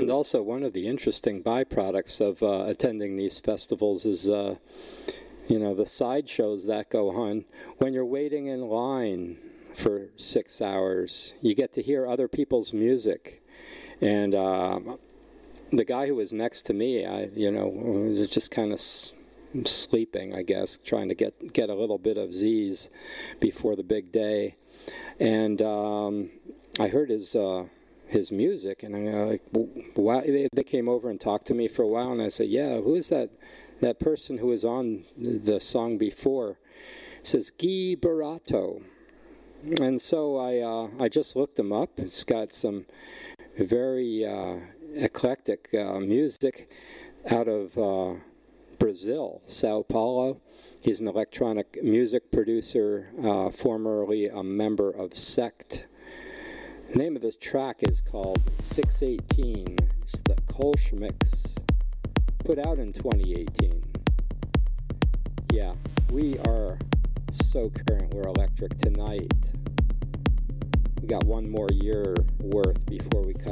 And also, one of the interesting byproducts of attending these festivals is, the sideshows that go on. When you're waiting in line for 6 hours, you get to hear other people's music. And the guy who was next to me, was just kind of sleeping, I guess, trying to get a little bit of Z's before the big day. And I heard his music, and I'm like, wow. They came over and talked to me for a while, and I said, yeah, who is that person who was on the song before? It says Guy Barato. And so I just looked him up. It's got some very eclectic music out of Brazil, Sao Paulo. He's an electronic music producer, formerly a member of Sect. The name of this track is called 618. It's the Kolsch mix, put out in 2018. Yeah, we are so current. We're electric tonight. We got one more year worth before we cut